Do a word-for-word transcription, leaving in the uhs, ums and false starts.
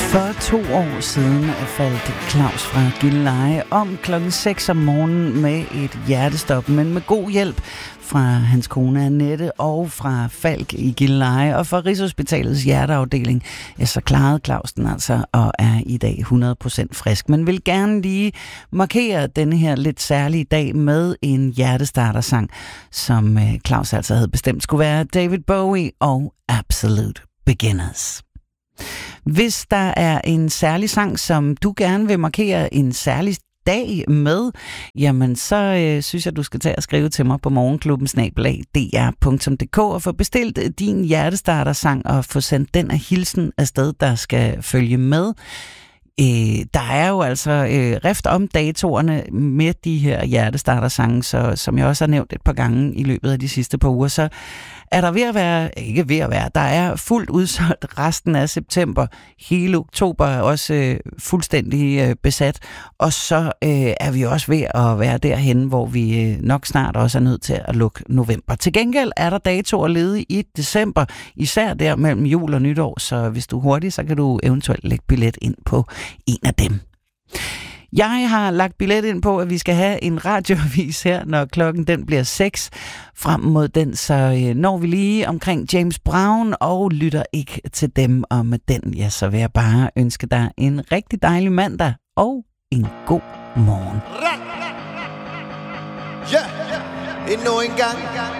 For to år siden faldt Claus fra Gilleleje om klokken seks om morgenen med et hjertestop, men med god hjælp fra hans kone Annette og fra Falk i Gilleleje og fra Rigshospitalets hjerteafdeling, ja, så klarede Claus den altså og er i dag hundrede procent frisk. Men vil gerne lige markere denne her lidt særlige dag med en hjertestartersang, som Claus altså havde bestemt skulle være David Bowie og Absolute Beginners. Hvis der er en særlig sang, som du gerne vil markere en særlig dag med, jamen så øh, synes jeg, du skal tage og skrive til mig på morgenklubben snabel-a d r punktum d k og få bestilt din hjertestartersang og få sendt den af hilsen afsted, der skal følge med. Øh, der er jo altså øh, rift om datorerne med de her hjertestartersange, så som jeg også har nævnt et par gange i løbet af de sidste par uger, så er der ved at være, ikke ved at være, der er fuldt udsolgt resten af september. Hele oktober er også øh, fuldstændig øh, besat, og så øh, er vi også ved at være derhen, hvor vi øh, nok snart også er nødt til at lukke november. Til gengæld er der datoer ledige i december, især der mellem jul og nytår, så hvis du er hurtig, så kan du eventuelt lægge billet ind på en af dem. Jeg har lagt billet ind på, at vi skal have en radioavis her, når klokken den bliver seks. Frem mod den, så øh, når vi lige omkring James Brown og lytter ikke til dem. Og med den, ja, så vil jeg bare ønske dig en rigtig dejlig mandag og en god morgen. Ja, endnu en gang.